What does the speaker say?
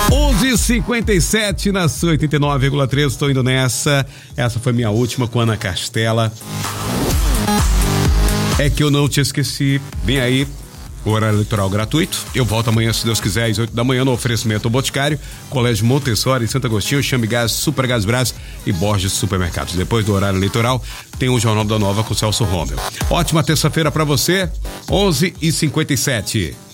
11h57 na sua 89,3. Estou indo nessa. Essa foi minha última com Ana Castela. É que eu não te esqueci. Vem aí o horário eleitoral gratuito. Eu volto amanhã, se Deus quiser, às 8 da manhã, no oferecimento Boticário, Colégio Montessori, Santo Agostinho, Chame Gás, Super Gás Brás e Borges Supermercados. Depois do horário eleitoral, tem o Jornal da Nova com Celso Romeu. Ótima terça-feira para você, 11h57.